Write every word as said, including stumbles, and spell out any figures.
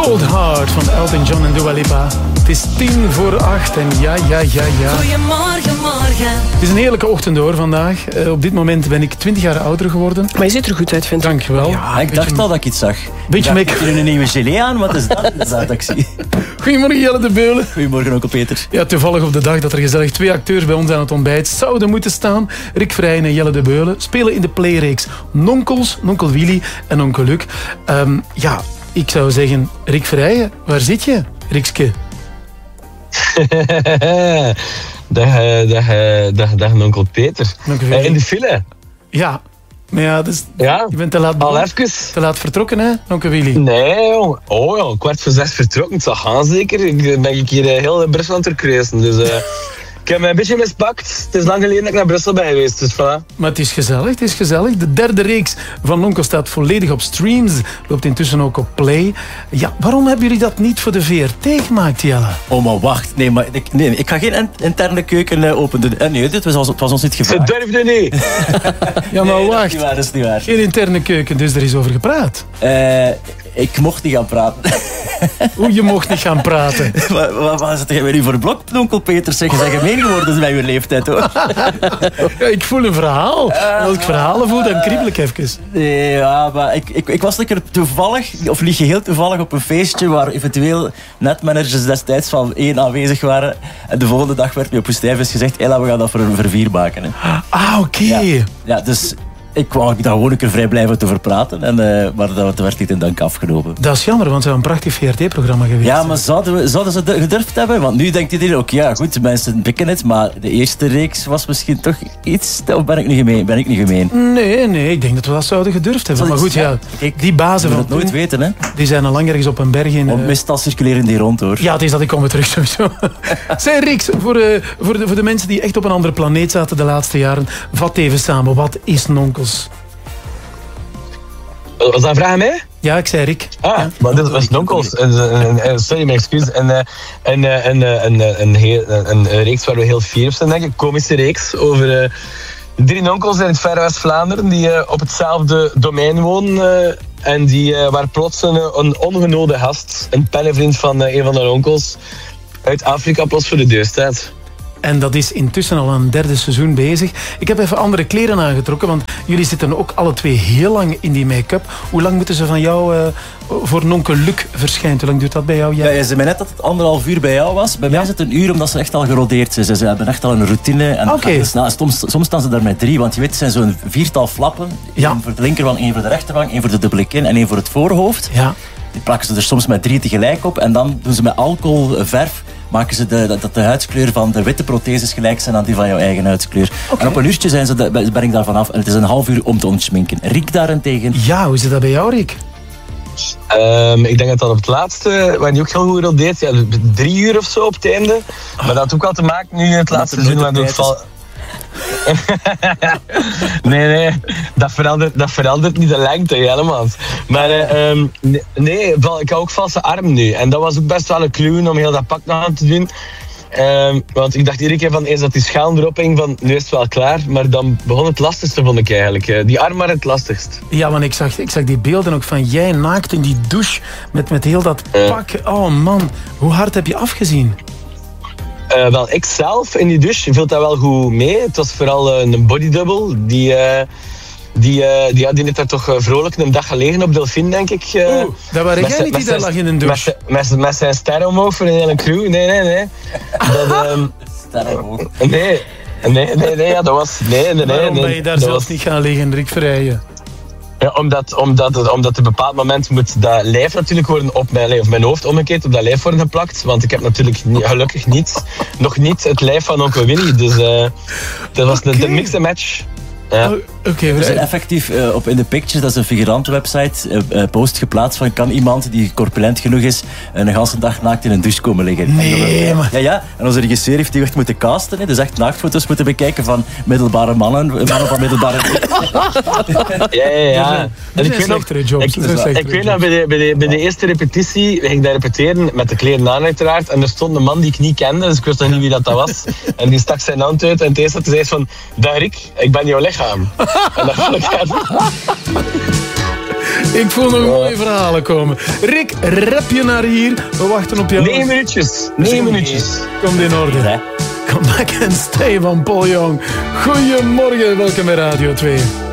Cold Heart van Elton John en Dua Lipa. Het is tien voor acht en ja, ja, ja, ja. Goedemorgen, morgen. Het is een heerlijke ochtend hoor vandaag. Uh, op dit moment ben ik twintig jaar ouder geworden. Maar je ziet er goed uit, vind ik. Dank je wel. Ja, ik dacht al dat ik iets zag. Beetje ik dacht, een nieuwe gelé aan, wat is dat? Dat is dat ik zie. Goedemorgen Jelle de Beulen. Goedemorgen onkel Peter. Ja, toevallig op de dag dat er gezellig twee acteurs bij ons aan het ontbijt zouden moeten staan. Rick Vrijen en Jelle de Beulen spelen in de playreeks Nonkels, Nonkel Willy en Nonkel Luc. Um, ja, ik zou zeggen, Rick Vrijen, waar zit je, Rikske? dag, dag, dag, dag, Nonkel Peter. Uh, in de file. Ja. Maar ja, dus, ja, je bent te laat, al even. te laat vertrokken, hè, Nonkel Willy? Nee, jong. Oh ja, kwart voor zes vertrokken. Het zal gaan zeker. Ik ben hier heel Brussel aan het kruisen. Dus uh, ik heb me een beetje mispakt. Het is lang geleden dat ik naar Brussel ben geweest. Dus voilà. Maar het is gezellig, het is gezellig. De derde reeks van Nonkel staat volledig op streams. Loopt intussen ook op Play. Ja, waarom hebben jullie dat niet voor de V R T gemaakt, Jelle? Oh, maar wacht. Nee, maar ik, nee, ik ga geen interne keuken uh, openen. Uh, nee, dit was, het was ons niet gevraagd. Ze durfde niet. Ja, maar nee, wacht. Dat is niet waar, dat is niet waar. Geen interne keuken, dus er is over gepraat. Uh, ik mocht niet gaan praten. Hoe, je mocht niet gaan praten? Wat, wat, wat zit jij nu voor blok, Nonkel Peter? Zeg, je zijn gemeen geworden bij je leeftijd, hoor. Ja, ik voel een verhaal. Uh, Als ik verhalen voel, dan kriebel ik even. Nee, ja, maar ik, ik, ik was een keer toevallig, of niet geheel toevallig, op een feestje waar eventueel netmanagers destijds van één aanwezig waren. En de volgende dag werd me op Woestijnvis gezegd, Ella, we gaan dat voor, voor vier maken. Hè. Ah, oké. Okay. Ja, ja, dus... Ik wou daar gewoon een keer vrij blijven te verpraten, en, uh, maar dat werd niet in dank afgenomen. Dat is jammer, want het zou een prachtig V R T-programma geweest. Ja, maar zouden, we, zouden ze gedurfd hebben? Want nu denkt iedereen ook, ja goed, de mensen pikken het, maar de eerste reeks was misschien toch iets... Of ben ik niet gemeen? Ben ik niet gemeen? Nee, nee, ik denk dat we dat zouden gedurfd hebben. Maar goed, ja, kijk, die bazen van het nooit toen, weten, hè? Die zijn al lang ergens op een berg in... Want meestal circuleren die rond, hoor. Ja, het is dat ik kom weer terug sowieso. Zeg Riks, voor, uh, voor, de, voor de mensen die echt op een andere planeet zaten de laatste jaren, vat even samen, wat is Nonkels? Was dat een vraag aan mij? Ja, ik zei Rick. Ah, ja. maar dit was Nonkels. Sorry, mijn excuus. En een, een, een, een, een, een, een reeks waar we heel fier op zijn, denk ik. Komische reeks over uh, drie nonkels in het verre West-Vlaanderen die uh, op hetzelfde domein wonen. Uh, en die, uh, waar plots een, een ongenode gast, een pennenvriend van uh, een van de onkels, uit Afrika plots voor de deur staat. En dat is intussen al een derde seizoen bezig. Ik heb even andere kleren aangetrokken, want jullie zitten ook alle twee heel lang in die make-up. Hoe lang moeten ze van jou uh, voor Nonkel Luc verschijnt? Hoe lang duurt dat bij jou? Ja, je zei mij net dat het anderhalf uur bij jou was. Bij ja? mij is het een uur, omdat ze echt al gerodeerd zijn. Ze hebben echt al een routine. En okay. dus, nou, soms, soms staan ze daar met drie, want je weet, het zijn zo'n viertal flappen. Ja. Eén voor de linkerwang, één voor de rechterwang, één voor de dubbele kin en één voor het voorhoofd. Ja. Die plakken ze er soms met drie tegelijk op en dan doen ze met alcoholverf maken ze de, dat de huidskleur van de witte protheses gelijk zijn aan die van jouw eigen huidskleur. Okay. En op een uurtje zijn ze de, ben ik daarvan af en het is een half uur om te ontschminken. Rick daarentegen? Ja, hoe zit dat bij jou, Rick? Um, ik denk dat dat op het laatste, waar die ook heel goed gerodeerd, ja, drie uur of zo op het einde. Oh. Maar dat had ook wel te maken nu in het laatste seizoen. Waar het val... nee, nee, dat verandert, dat verandert niet de lengte helemaal. Maar uh, um, nee, ik had ook valse arm nu. En dat was ook best wel een clue om heel dat pak nog aan te doen. Um, want ik dacht iedere keer van eens dat die schaal erop hing van nu is het wel klaar. Maar dan begon het lastigste, vond ik eigenlijk. Die arm was het lastigst. Ja, want ik zag, ik zag die beelden ook van jij naakt in die douche met, met heel dat pak. Uh. Oh man, hoe hard heb je afgezien? Uh, wel, ik zelf in die douche viel dat wel goed mee. Het was vooral uh, een bodydouble. Die, uh, die, uh, die, ja, die heeft daar toch uh, vrolijk een dag gelegen op Delphine, denk ik. Uh, Oeh, dat waren jij niet die daar lag in een douche? Met, met, met zijn ster omhoog voor een hele crew. Nee, nee, nee. Dat, um, ster omhoog? Nee, nee, nee, nee, ja, dat was... Nee, nee, Waarom nee, ben je daar zelf was... niet gaan liggen, Rick Vrijen? Ja, omdat, omdat, omdat op een bepaald moment moet dat lijf natuurlijk worden op mijn, of mijn hoofd omgekeerd op dat lijf worden geplakt. Want ik heb natuurlijk niet, gelukkig niet, nog niet het lijf van onkel Willy. Dus uh, dat was okay. de, de mixed match. Ja. Oh, okay, er zijn effectief uh, op In The Pictures, dat is een figurantenwebsite, uh, uh, post geplaatst van kan iemand die corpulent genoeg is een hele dag naakt in een douche komen liggen. Nee, maar... Ja, ja. En onze regisseur heeft die echt moeten casten, hè, dus echt naaktfoto's moeten bekijken van middelbare mannen, mannen van middelbare... ja, ja, ja. Dat zijn slechtere jobs. Ik, ik, ik weet dat bij de, bij, de, bij de eerste repetitie, ging ik daar repeteren met de kleren aan uiteraard, en er stond een man die ik niet kende, dus ik wist nog niet wie dat, dat was. En die stak zijn hand uit en het eerste dat hij zei van, dag Rick, ik ben jouw lichaam. En dat vond ik echt... Ik voel nog mooie verhalen komen. Rick, rap je naar hier. We wachten op jou. Negen minuutjes. Negen minuutjes. Komt in orde. Ja. Come back and stay van Paul Young. Goedemorgen, welkom bij Radio twee.